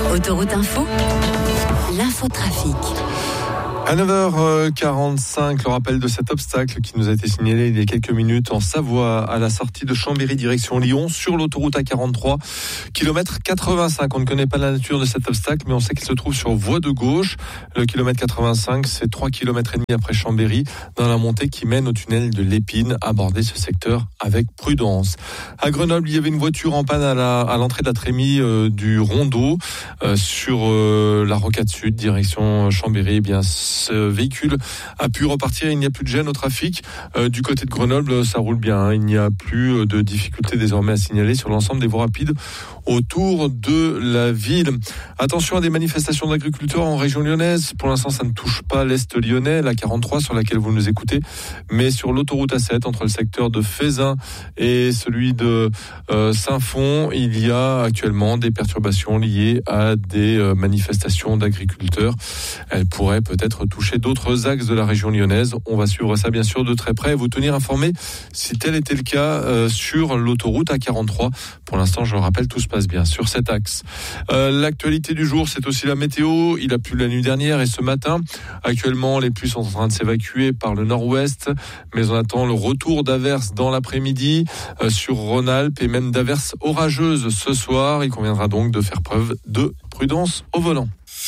Autoroute Info, l'infotrafic. À 9h45, le rappel de cet obstacle qui nous a été signalé il y a quelques minutes en Savoie, à la sortie de Chambéry direction Lyon, sur l'autoroute A43, kilomètre 85. On ne connaît pas la nature de cet obstacle, mais on sait qu'il se trouve sur voie de gauche. Le kilomètre 85, c'est 3,5 km après Chambéry, dans la montée qui mène au tunnel de l'Épine. Abordez ce secteur avec prudence. À Grenoble, il y avait une voiture en panne à l'entrée de la trémie du Rondeau, sur la rocade sud, direction Chambéry. Eh bien, ce véhicule a pu repartir, il n'y a plus de gêne au trafic. Du côté de Grenoble, ça roule bien, il n'y a plus de difficultés désormais à signaler sur l'ensemble des voies rapides autour de la ville. Attention à des manifestations d'agriculteurs en région lyonnaise. Pour l'instant, ça ne touche pas l'Est lyonnais, la 43 sur laquelle vous nous écoutez, mais sur l'autoroute A7, entre le secteur de Fézin et celui de Saint-Fond, il y a actuellement des perturbations liées à des manifestations d'agriculteurs. Elles pourraient peut-être toucher d'autres axes de la région lyonnaise. On va suivre ça bien sûr de très près et vous tenir informé si tel était le cas sur l'autoroute A43. Pour l'instant, je le rappelle, tout se passe bien sur cet axe. L'actualité du jour, c'est aussi la météo. Il a plu la nuit dernière et ce matin. Actuellement, les pluies sont en train de s'évacuer par le nord-ouest, mais on attend le retour d'averses dans l'après-midi sur Rhône-Alpes et même d'averses orageuses ce soir. Il conviendra donc de faire preuve de prudence au volant.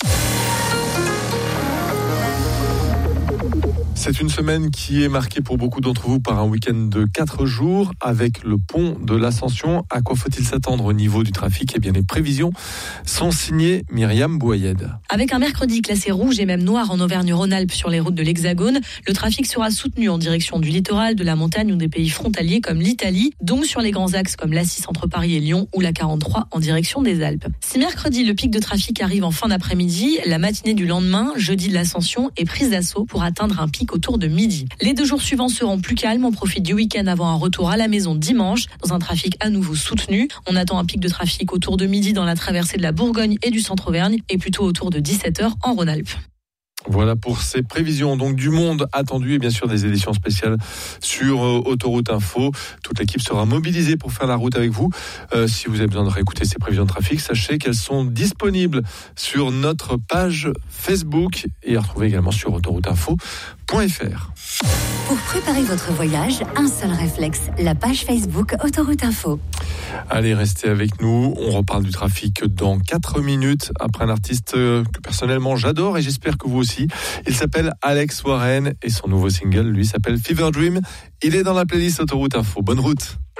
C'est une semaine qui est marquée pour beaucoup d'entre vous par un week-end de 4 jours avec le pont de l'Ascension. À quoi faut-il s'attendre au niveau du trafic ? Eh bien, les prévisions sont signées Myriam Bouayed. Avec un mercredi classé rouge et même noir en Auvergne-Rhône-Alpes sur les routes de l'Hexagone, le trafic sera soutenu en direction du littoral, de la montagne ou des pays frontaliers comme l'Italie, donc sur les grands axes comme l'A6 entre Paris et Lyon ou la 43 en direction des Alpes. Si mercredi, le pic de trafic arrive en fin d'après-midi, la matinée du lendemain, jeudi de l'Ascension, est prise d'assaut pour atteindre un pic autour de midi. Les 2 jours suivants seront plus calmes. On profite du week-end avant un retour à la maison dimanche dans un trafic à nouveau soutenu. On attend un pic de trafic autour de midi dans la traversée de la Bourgogne et du centre-Auvergne et plutôt autour de 17h en Rhône-Alpes. Voilà pour ces prévisions. Donc du monde attendu et bien sûr des éditions spéciales sur Autoroute Info. Toute l'équipe sera mobilisée pour faire la route avec vous. Si vous avez besoin de réécouter ces prévisions de trafic, sachez qu'elles sont disponibles sur notre page Facebook et à retrouver également sur autorouteinfo.fr. Pour préparer votre voyage, un seul réflexe, la page Facebook Autoroute Info. Allez, restez avec nous. On reparle du trafic dans 4 minutes après un artiste que personnellement j'adore et j'espère que vous aussi. Il s'appelle Alex Warren et son nouveau single, lui, s'appelle Fever Dream. Il est dans la playlist Autoroute Info. Bonne route.